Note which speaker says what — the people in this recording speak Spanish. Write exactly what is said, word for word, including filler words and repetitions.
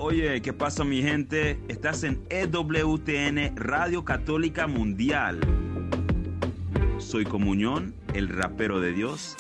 Speaker 1: Oye, ¿qué pasa, mi gente? Estás en E W T N Radio Católica Mundial. Soy Comunión, el rapero de Dios,